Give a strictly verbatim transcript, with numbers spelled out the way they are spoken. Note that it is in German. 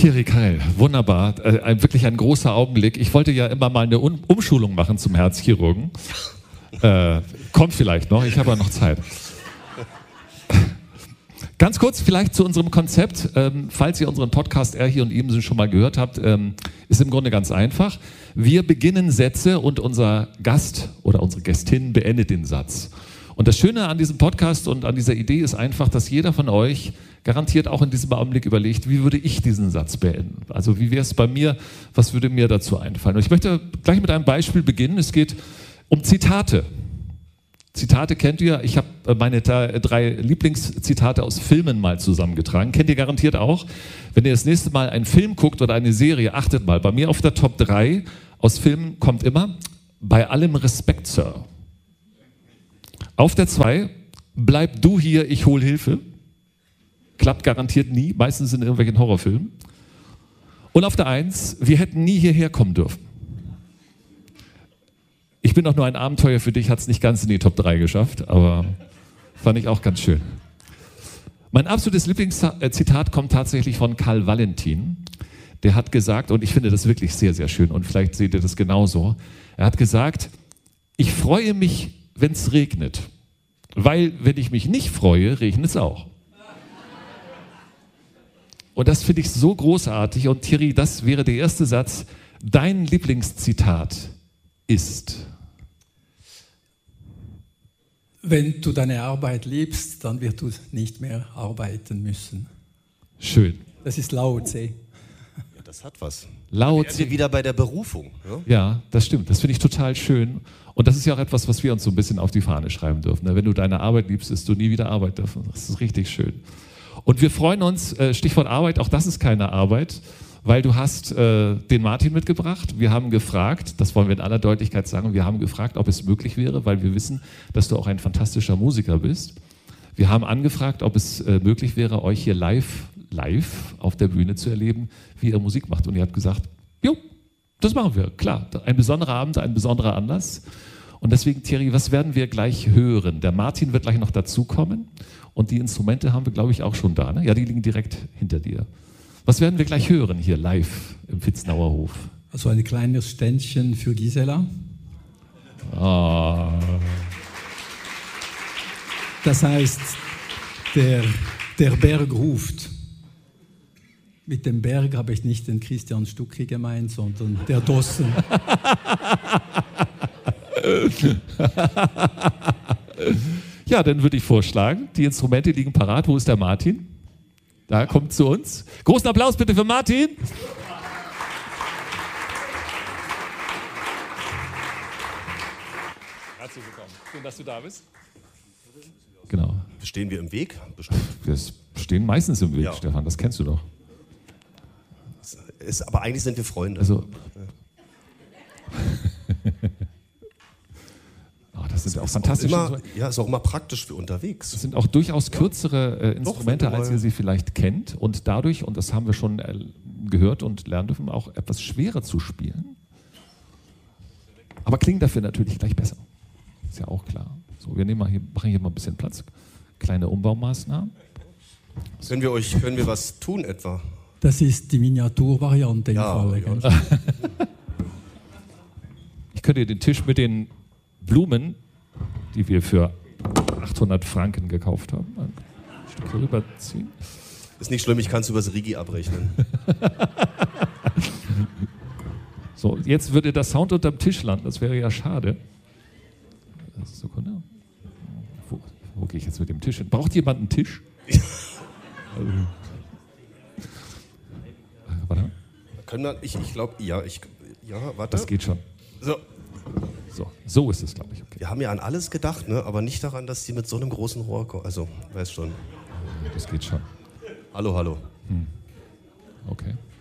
Thierry Keil, wunderbar. Äh, ein, wirklich ein großer Augenblick. Ich wollte ja immer mal eine Un- Umschulung machen zum Herzchirurgen. Äh, kommt vielleicht noch, ich habe ja noch Zeit. Ganz kurz vielleicht zu unserem Konzept. Ähm, falls ihr unseren Podcast Er hier und Ebenso schon mal gehört habt, ähm, ist im Grunde ganz einfach. Wir beginnen Sätze und unser Gast oder unsere Gästin beendet den Satz. Und das Schöne an diesem Podcast und an dieser Idee ist einfach, dass jeder von euch garantiert auch in diesem Augenblick überlegt, wie würde ich diesen Satz beenden? Also wie wäre es bei mir, was würde mir dazu einfallen? Und ich möchte gleich mit einem Beispiel beginnen. Es geht um Zitate. Zitate kennt ihr. Ich habe meine drei Lieblingszitate aus Filmen mal zusammengetragen. Kennt ihr garantiert auch. Wenn ihr das nächste Mal einen Film guckt oder eine Serie, achtet mal. Bei mir auf der Top drei aus Filmen kommt immer, bei allem Respekt, Sir. Auf der zwei, bleib du hier, ich hol Hilfe. Klappt garantiert nie, meistens in irgendwelchen Horrorfilmen. Und auf der eins, wir hätten nie hierher kommen dürfen. Ich bin doch nur ein Abenteuer für dich, hat es nicht ganz in die Top drei geschafft, aber fand ich auch ganz schön. Mein absolutes Lieblingszitat kommt tatsächlich von Karl Valentin. Der hat gesagt, und ich finde das wirklich sehr, sehr schön, und vielleicht seht ihr das genauso, er hat gesagt, ich freue mich, wenn es regnet, weil wenn ich mich nicht freue, regnet es auch. Und das finde ich so großartig. Und Thierry, das wäre der erste Satz. Dein Lieblingszitat ist: Wenn du deine Arbeit liebst, dann wirst du nicht mehr arbeiten müssen. Schön. Das ist Lao Tse. Ja, das hat was. Lao Tse. Wieder bei der Berufung. Ja, ja, das stimmt. Das finde ich total schön. Und das ist ja auch etwas, was wir uns so ein bisschen auf die Fahne schreiben dürfen. Wenn du deine Arbeit liebst, wirst du nie wieder arbeiten dürfen. Das ist richtig schön. Und wir freuen uns, Stichwort Arbeit, auch das ist keine Arbeit, weil du hast äh, den Martin mitgebracht. Wir haben gefragt, das wollen wir in aller Deutlichkeit sagen, wir haben gefragt, ob es möglich wäre, weil wir wissen, dass du auch ein fantastischer Musiker bist. Wir haben angefragt, ob es äh, möglich wäre, euch hier live, live auf der Bühne zu erleben, wie ihr Musik macht. Und ihr habt gesagt, jo, das machen wir, klar. Ein besonderer Abend, ein besonderer Anlass. Und deswegen, Thierry, was werden wir gleich hören? Der Martin wird gleich noch dazukommen und die Instrumente haben wir, glaube ich, auch schon da. Ne? Ja, die liegen direkt hinter dir. Was werden wir gleich hören hier live im Vitznauer Hof? Also ein kleines Ständchen für Gisela. Oh. Das heißt, der, der Berg ruft. Mit dem Berg habe ich nicht den Christian Stucki gemeint, sondern der Dossen. Ja, dann würde ich vorschlagen, die Instrumente liegen parat. Wo ist der Martin? Da, kommt zu uns. Großen Applaus bitte für Martin. Herzlich willkommen. Schön, dass du da bist. Genau. Stehen wir im Weg? Bestimmt. Wir stehen meistens im Weg, Ja. Stefan, das kennst du doch. Ist, aber eigentlich sind wir Freunde. Also, oh, das sind auch fantastische. Immer, ja, ist auch immer praktisch für unterwegs. Das sind auch durchaus kürzere äh, Instrumente, Doch, als ihr sie vielleicht kennt. Und dadurch, und das haben wir schon äh, gehört und lernen dürfen, auch etwas schwerer zu spielen. Aber klingen dafür natürlich gleich besser. Ist ja auch klar. So, wir nehmen mal hier, machen hier mal ein bisschen Platz. Kleine Umbaumaßnahmen. Können wir euch, können wir was tun etwa? Das ist die Miniaturvariante im Ja, Falle. ja. Gell? Ich könnte den Tisch mit den Blumen, die wir für achthundert Franken gekauft haben, ein Stück rüberziehen. Ist nicht schlimm, ich kann es übers Rigi abrechnen. So, jetzt würde der Sound unterm Tisch landen, das wäre ja schade. Sekunde. Wo, wo gehe ich jetzt mit dem Tisch hin? Braucht jemand einen Tisch? Also, warte. Können wir, ich ich glaube, ja, ich, ja, warte. Das geht schon. So. So, so ist es, glaube ich. Okay. Wir haben ja an alles gedacht, ne? Aber nicht daran, dass die mit so einem großen Rohr kommen. Also, weißt schon. Das geht schon. Hallo, hallo. Okay.